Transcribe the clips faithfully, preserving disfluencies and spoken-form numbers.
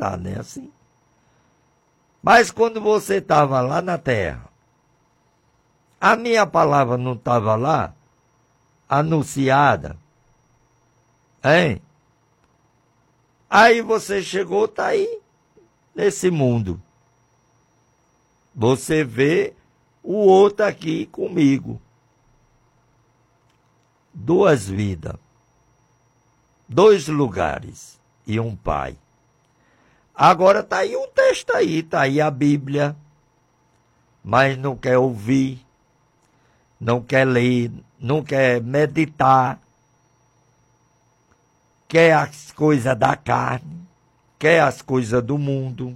voltar, né? Assim. Mas quando você estava lá na terra, a minha palavra não estava lá, anunciada, hein? Aí você chegou, tá aí, nesse mundo. Você vê o outro aqui comigo. Duas vidas, dois lugares e um pai. Agora tá aí um texto aí, tá aí a Bíblia, mas não quer ouvir, não quer ler, não quer meditar, quer as coisas da carne, quer as coisas do mundo.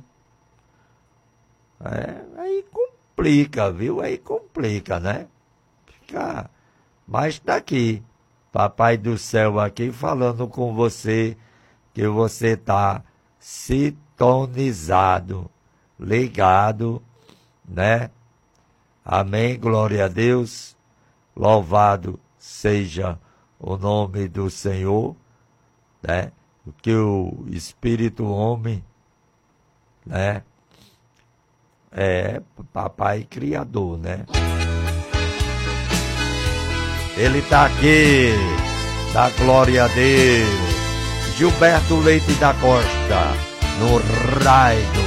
É, aí complica, viu? Aí complica, né? Fica... Mas tá aqui, Papai do Céu aqui falando com você, que você tá sintonizado, ligado, né? Amém, glória a Deus, louvado seja o nome do Senhor, né? Que o Espírito Homem, né? É Papai Criador, né? Ele tá aqui, dá glória a Deus. Gilberto Leite da Costa, no raio